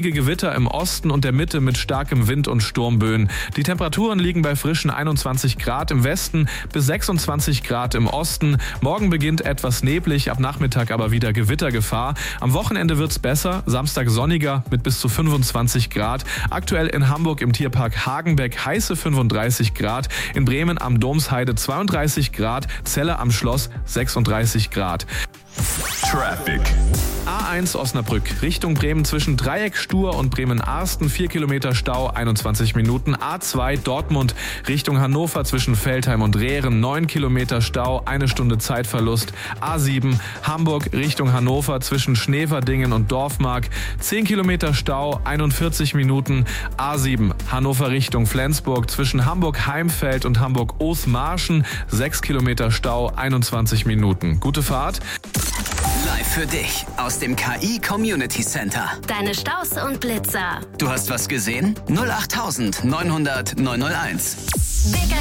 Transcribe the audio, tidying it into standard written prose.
Gewitter im Osten und der Mitte mit starkem Wind und Sturmböen. Die Temperaturen liegen bei frischen 21 Grad im Westen bis 26 Grad im Osten. Morgen beginnt etwas neblig, ab Nachmittag aber wieder Gewittergefahr. Am Wochenende wird's besser, Samstag sonniger mit bis zu 25 Grad. Aktuell in Hamburg im Tierpark Hagenbeck heiße 35 Grad. In Bremen am Domsheide 32 Grad. Celle am Schloss 36 Grad. Traffic. A1 Osnabrück Richtung Bremen zwischen Dreieck-Stur und Bremen-Arsten 4 Kilometer Stau, 21 Minuten. A2 Dortmund Richtung Hannover zwischen Veltheim und Rehren 9 Kilometer Stau, 1 Stunde Zeitverlust. A7 Hamburg Richtung Hannover zwischen Schneverdingen und Dorfmark 10 Kilometer Stau, 41 Minuten. A7 Hannover Richtung Flensburg zwischen Hamburg-Heimfeld und Hamburg-Othmarschen 6 Kilometer Stau, 21 Minuten. Gute Fahrt. Live für dich aus dem KI Community Center. Deine Staus und Blitzer. Du hast was gesehen? 08900 901.